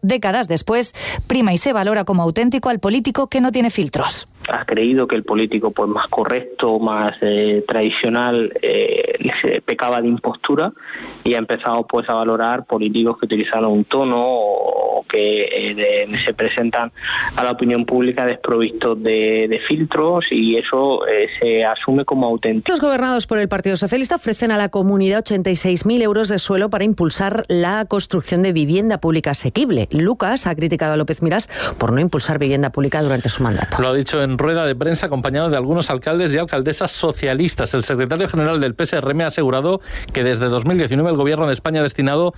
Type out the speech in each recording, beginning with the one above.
décadas después, prima y se valora como auténtico al político que no tiene filtros. Ha creído que el político pues más correcto, más tradicional, pecaba de impostura, y ha empezado pues a valorar políticos que utilizaron un tono o que se presentan a la opinión pública desprovistos de filtros, y eso se asume como auténtico. Los gobernados por el Partido Socialista ofrecen a la comunidad 86.000 euros de suelo para impulsar la construcción de vivienda pública asequible. Lucas ha criticado a López Miras por no impulsar vivienda pública durante su mandato. Lo ha dicho en rueda de prensa acompañado de algunos alcaldes y alcaldesas socialistas. El secretario general del PSRM ha asegurado que desde 2019 el Gobierno de España ha destinado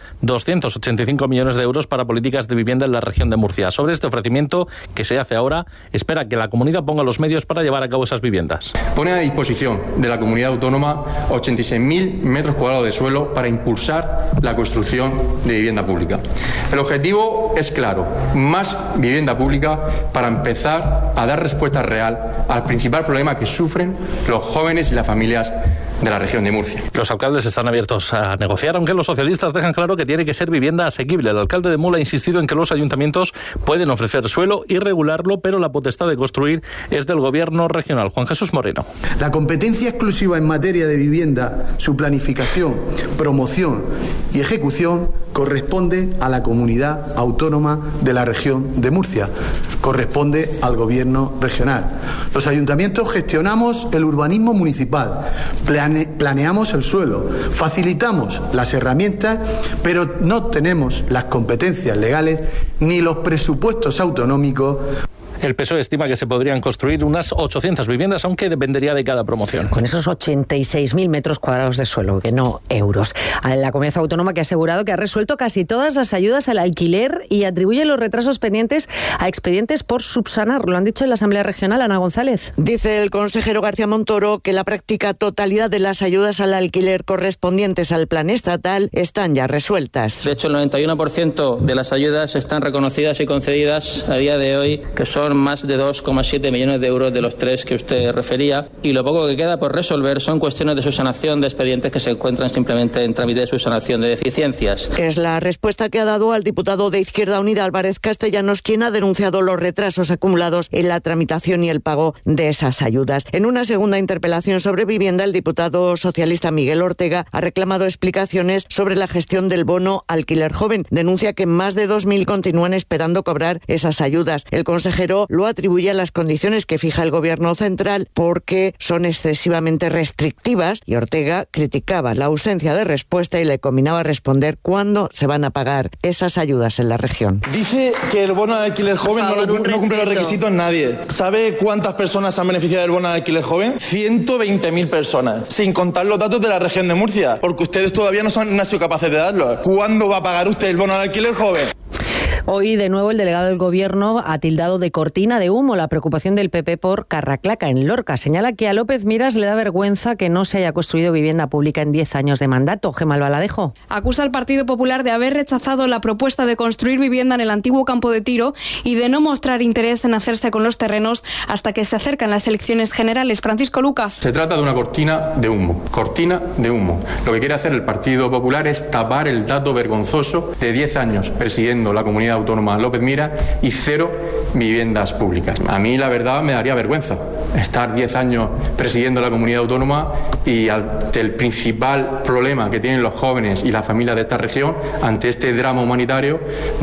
285 millones de euros para políticas de vivienda en la región de Murcia. Sobre este ofrecimiento que se hace ahora, espera que la comunidad ponga los medios para llevar a cabo esas viviendas. Pone a disposición de la comunidad autónoma 86.000 metros cuadrados de suelo para impulsar la construcción de vivienda pública. El objetivo es claro: más vivienda pública para empezar a dar respuesta real al principal problema que sufren los jóvenes y las familias de la región de Murcia. Los alcaldes están abiertos a negociar, aunque los socialistas dejan claro que tiene que ser vivienda asequible. El alcalde de Mula ha insistido en que los ayuntamientos pueden ofrecer suelo y regularlo, pero la potestad de construir es del Gobierno regional. Juan Jesús Moreno. La competencia exclusiva en materia de vivienda, su planificación, promoción y ejecución corresponde a la comunidad autónoma de la región de Murcia, corresponde al Gobierno regional. Los ayuntamientos gestionamos el urbanismo municipal, planeamos el suelo, facilitamos las herramientas, pero no tenemos las competencias legales ni los presupuestos autonómicos. El PSOE estima que se podrían construir unas 800 viviendas, aunque dependería de cada promoción. Con esos 86.000 metros cuadrados de suelo, que no euros. A la comunidad autónoma que ha asegurado que ha resuelto casi todas las ayudas al alquiler y atribuye los retrasos pendientes a expedientes por subsanar. Lo han dicho en la Asamblea Regional. Ana González. Dice el consejero García Montoro que la práctica totalidad de las ayudas al alquiler correspondientes al plan estatal están ya resueltas. De hecho, el 91% de las ayudas están reconocidas y concedidas a día de hoy, que son más de 2,7 millones de euros de los 3 que usted refería, y lo poco que queda por resolver son cuestiones de subsanación de expedientes que se encuentran simplemente en trámite de subsanación de deficiencias. Es la respuesta que ha dado al diputado de Izquierda Unida, Álvarez Castellanos, quien ha denunciado los retrasos acumulados en la tramitación y el pago de esas ayudas. En una segunda interpelación sobre vivienda, el diputado socialista Miguel Ortega ha reclamado explicaciones sobre la gestión del bono alquiler joven. Denuncia que más de 2.000 continúan esperando cobrar esas ayudas. El consejero lo atribuye a las condiciones que fija el Gobierno central porque son excesivamente restrictivas, y Ortega criticaba la ausencia de respuesta y le combinaba responder cuándo se van a pagar esas ayudas en la región. Dice que el bono de alquiler joven no cumple los requisitos nadie. ¿Sabe cuántas personas han beneficiado del bono de alquiler joven? 120.000 personas, sin contar los datos de la región de Murcia, porque ustedes todavía no han sido capaces de darlo. ¿Cuándo va a pagar usted el bono de alquiler joven? Hoy, de nuevo, el delegado del Gobierno ha tildado de cortina de humo la preocupación del PP por Carraclaca, en Lorca. Señala que a López Miras le da vergüenza que no se haya construido vivienda pública en 10 años de mandato. Gemma Albaladejo. Acusa al Partido Popular de haber rechazado la propuesta de construir vivienda en el antiguo campo de tiro y de no mostrar interés en hacerse con los terrenos hasta que se acercan las elecciones generales. Francisco Lucas. Se trata de una cortina de humo. Cortina de humo. Lo que quiere hacer el Partido Popular es tapar el dato vergonzoso de 10 años presidiendo la comunidad autónoma López Miras y 0 viviendas públicas. A mí, la verdad, me daría vergüenza estar 10 años presidiendo la comunidad autónoma y ante el principal problema que tienen los jóvenes y las familias de esta región, ante este drama humanitario,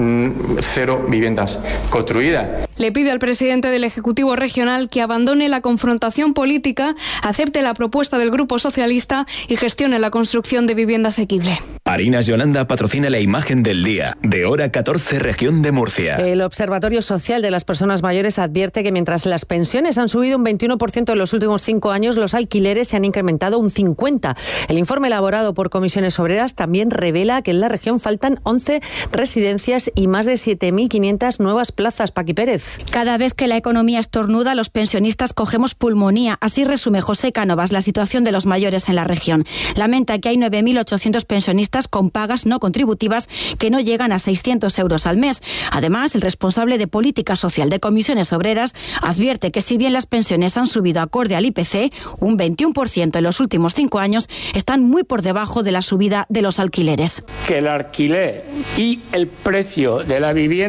0 viviendas construidas. Le pide al presidente del Ejecutivo Regional que abandone la confrontación política, acepte la propuesta del Grupo Socialista y gestione la construcción de vivienda asequible. Harinas Yolanda patrocina la imagen del día, de hora 14, región de Murcia. El Observatorio Social de las Personas Mayores advierte que mientras las pensiones han subido un 21% en los últimos 5 años, los alquileres se han incrementado un 50%. El informe elaborado por Comisiones Obreras también revela que en la región faltan 11 residencias y más de 7.500 nuevas plazas. Paqui Pérez. Cada vez que la economía estornuda, los pensionistas cogemos pulmonía. Así resume José Cánovas la situación de los mayores en la región. Lamenta que hay 9.800 pensionistas con pagas no contributivas que no llegan a 600 euros al mes. Además, el responsable de Política Social de Comisiones Obreras advierte que si bien las pensiones han subido acorde al IPC, un 21% en los últimos 5 años, están muy por debajo de la subida de los alquileres. Que el alquiler y el precio de la vivienda